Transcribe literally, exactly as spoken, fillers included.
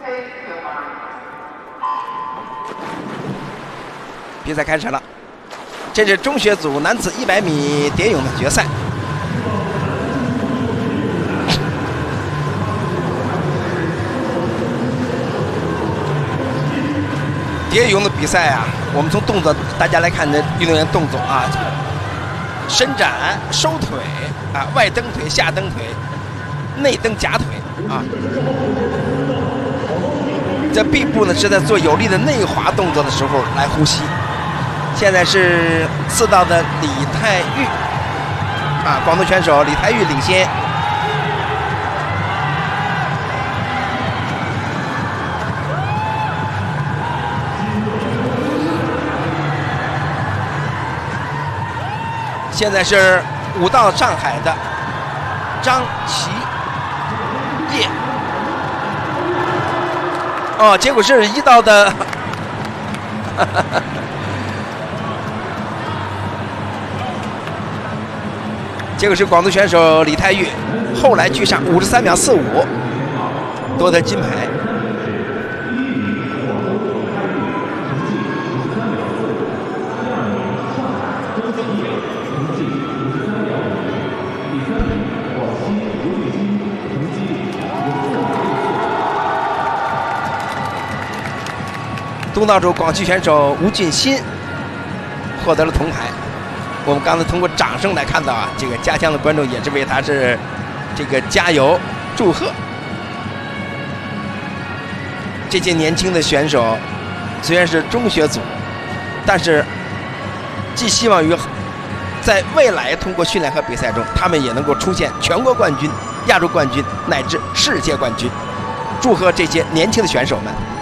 比赛开始了，这是中学组男子一百米蝶泳的决赛。蝶泳的比赛啊，我们从动作大家来看这运动员动作啊，伸展、收腿啊，外蹬腿、下蹬腿、内蹬夹腿啊。这臂部呢是在做有力的内滑动作的时候来呼吸。现在是四道的李泰玉啊，广东选手李泰玉领先。现在是五道上海的张琪业，哦，结果是一道的，结果是广东选手李泰玉，后来居上五十三秒四五，夺得金牌。东道主广西选手吴俊新获得了铜牌。我们刚才通过掌声来看到啊，这个家乡的观众也是为他是这个加油祝贺。这些年轻的选手虽然是中学组，但是寄希望于在未来通过训练和比赛中，他们也能够出现全国冠军、亚洲冠军乃至世界冠军。祝贺这些年轻的选手们。